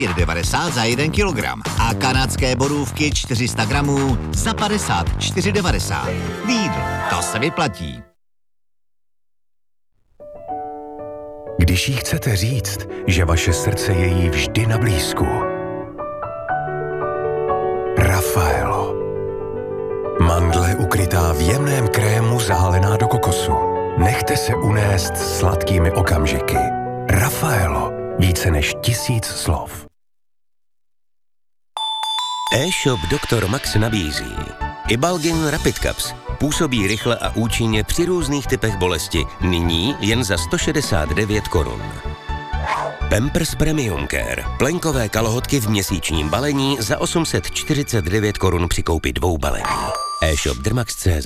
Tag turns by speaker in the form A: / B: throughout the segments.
A: 90 za 1 kilogram a kanadské borůvky 400 gramů za 54,90. Lidl, to se vyplatí.
B: Když jí chcete říct, že vaše srdce je jí vždy na blízku. Raffaello. Mandle ukrytá v jemném krému zahalená do kokosu. Nechte se unést sladkými okamžiky. Raffaello. Více než 1000 slov.
C: E-shop Dr. Max nabízí Ibalgin Rapid Caps. Působí rychle a účinně při různých typech bolesti. Nyní jen za 169 korun. Pampers Premium Care. Plenkové kalhotky v měsíčním balení za 849 korun při koupi 2 balení. E-shop Dermax.cz.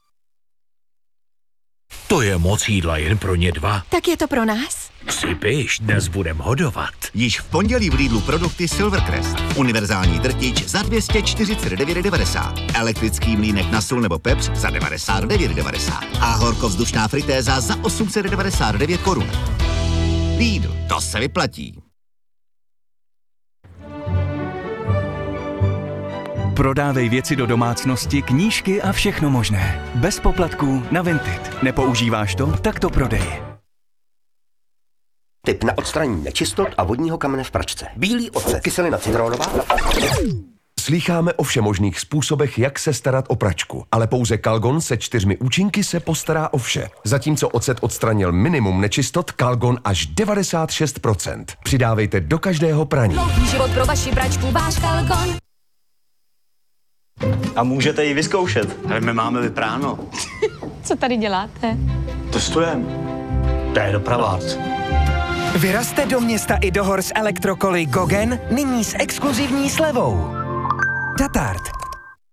D: To je moc jídla jen pro ně 2.
E: Tak je to pro nás?
D: Sypiš, dnes budem hodovat.
A: Již v pondělí v Lidlu produkty Silvercrest. Univerzální drtič za 249,90. Elektrický mlýnek na sůl nebo pepř za 99,90. A horkovzdušná fritéza za 899 korun. Lidl, to se vyplatí.
F: Prodávej věci do domácnosti, knížky a všechno možné. Bez poplatků na Vinted. Nepoužíváš to? Tak to prodej.
G: Tip na odstranění nečistot a vodního kamene v pračce. Bílý ocet, kyselina citronová.
B: Slýcháme o všemožných způsobech, jak se starat o pračku, ale pouze Calgon se 4 účinky se postará o vše. Zatímco ocet odstranil minimum nečistot, Calgon až 96%. Přidávejte do každého praní.
E: Dlouhý život pro vaši pračku, váš Calgon.
H: A můžete ji vyzkoušet. Ale my máme vypráno.
E: Co tady děláte?
H: Testujem. To je dopravák.
I: Vyrazte do města i do hor s elektrokoly Gogen, nyní s exkluzivní slevou. Datart.